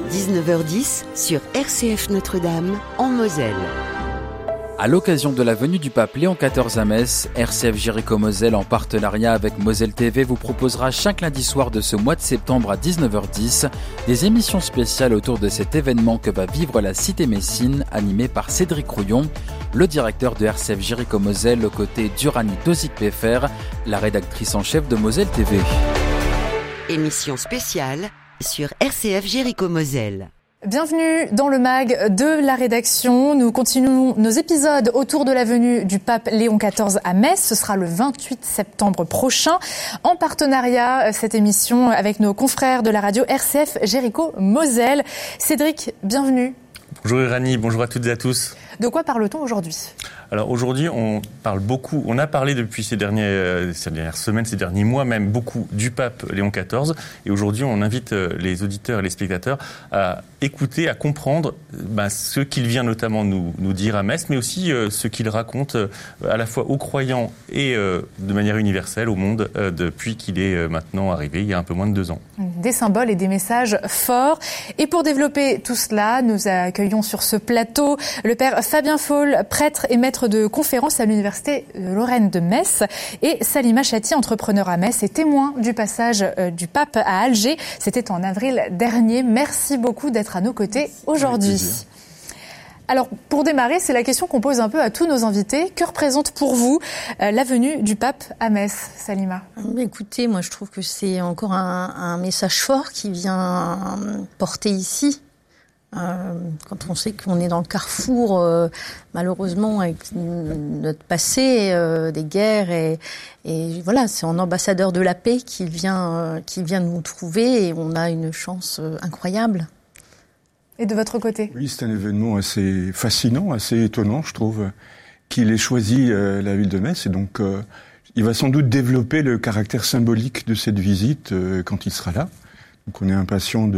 19h10 sur RCF Notre-Dame, en Moselle. À l'occasion de la venue du pape Léon XIV à Metz, RCF Jéricho-Moselle en partenariat avec Moselle TV vous proposera chaque lundi soir de ce mois de septembre à 19h10 des émissions spéciales autour de cet événement que va vivre la cité messine, animée par Cédric Rouillon, le directeur de RCF Jéricho-Moselle aux côtés d'Uranie Tozic-Péfer, la rédactrice en chef de Moselle TV. Émission spéciale sur RCF Jéricho-Moselle. Bienvenue dans le MAG de la rédaction. Nous continuons nos épisodes autour de la venue du pape Léon XIV à Metz. Ce sera le 28 septembre prochain. En partenariat, cette émission avec nos confrères de la radio RCF Jéricho-Moselle. Cédric, bienvenue. Bonjour Irani, bonjour à toutes et à tous. De quoi parle-t-on aujourd'hui ? Alors aujourd'hui, on a parlé depuis ces dernières semaines, ces derniers mois même, beaucoup du pape Léon XIV. Et aujourd'hui, on invite les auditeurs et les spectateurs à écouter, à comprendre ce qu'il vient notamment nous dire à Metz, mais aussi ce qu'il raconte à la fois aux croyants et de manière universelle au monde depuis qu'il est maintenant arrivé, il y a un peu moins de 2 ans. Des symboles et des messages forts. Et pour développer tout cela, nous accueillons sur ce plateau le père Fabien Faul, prêtre et maître de conférence à l'université de Lorraine de Metz, et Salima Chati, entrepreneur à Metz et témoin du passage du pape à Alger. C'était en avril dernier. Merci beaucoup d'être à nos côtés aujourd'hui. Alors, pour démarrer, c'est la question qu'on pose un peu à tous nos invités. Que représente pour vous la venue du pape à Metz, Salima ? Écoutez, moi je trouve que c'est encore un message fort qui vient porter ici. Quand on sait qu'on est dans le carrefour, malheureusement, avec notre passé, des guerres, et voilà, c'est en ambassadeur de la paix qu'il vient nous trouver, et on a une chance incroyable. Et de votre côté ? Oui, c'est un événement assez fascinant, assez étonnant, je trouve, qu'il ait choisi la ville de Metz, et donc il va sans doute développer le caractère symbolique de cette visite quand il sera là. Donc on est impatient de